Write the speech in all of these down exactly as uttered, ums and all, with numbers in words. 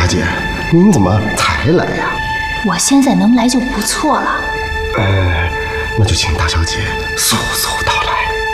姐，您怎么才来呀？ 我现在能来就不错了。 呃，那就请大小姐速速到来。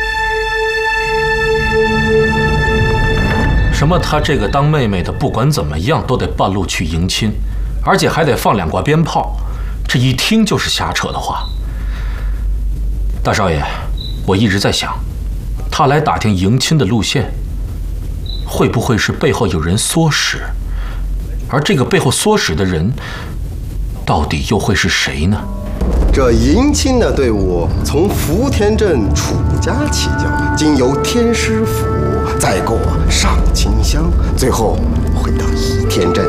什么？她这个当妹妹的，不管怎么样都得半路去迎亲，而且还得放两挂鞭炮，这一听就是瞎扯的话。大少爷，我一直在想，他来打听迎亲的路线，会不会是背后有人唆使？而这个背后唆使的人，到底又会是谁呢？ 这迎亲的队伍从福田镇楚家起脚，经由天师府，再过上清乡，最后回到倚天镇。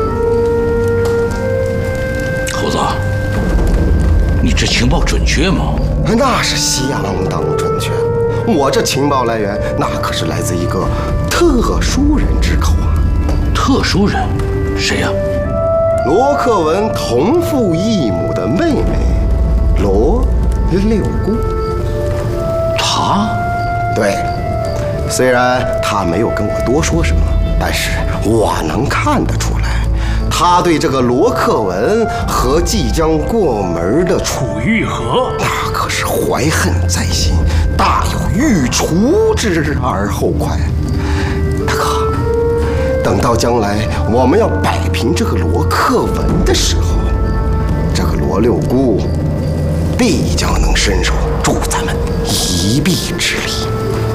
猴子，你这情报准确吗？ 那是相当准确。我这情报来源，那可是来自一个特殊人之口啊。 特殊人？谁呀？ 罗克文同父异母的妹妹罗六姑。 她？ 对，虽然她没有跟我多说什么，但是我能看得出来，她对这个罗克文和即将过门的楚玉和，那可是怀恨在心，大有欲除之而后快。大哥，等到将来我们要摆平这个罗克文的时候，这个罗六姑必将能伸手助咱们一臂之力。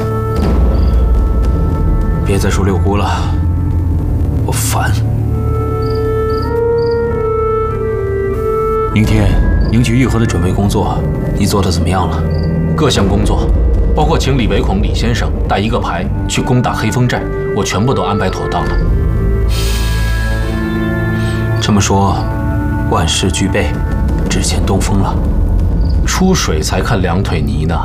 别再说六姑了，我烦。明天迎娶玉和的准备工作，你做得怎么样了？ 各项工作，包括请李唯孔李先生带一个排去攻打黑风寨，我全部都安排妥当了。 这么说，万事俱备，只欠东风了。 出水才看两腿泥呢。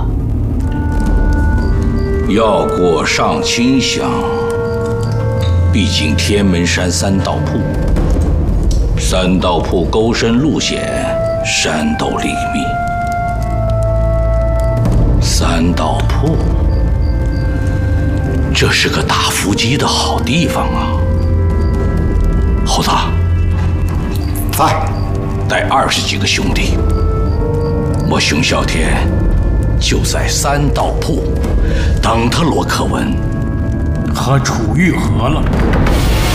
要过上清乡，必经天门山三道铺。三道铺沟深路险，山斗林密。三道铺，这是个打伏击的好地方啊！猴子， 在， 带二十几个兄弟，我熊啸天就在三道铺等他罗克文和楚玉和了。